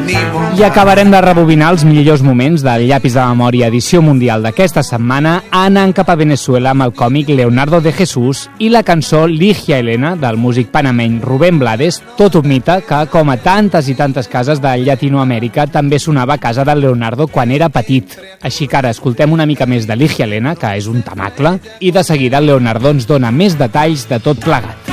I acabarem de rebobinar els millors moments del Llapis de Memòria edició mundial d'aquesta setmana anant cap a Venezuela amb el còmic Leonardo de Jesús i la cançó Ligia Elena del músic panameny Rubén Blades, tot un mite que, com a tantes i tantes cases de Llatinoamèrica, també sonava a casa del Leonardo quan era petit. Així que ara escoltem una mica més de Ligia Elena, que és un tamacle, i de seguida el Leonardo ens dona més detalls de tot plegat.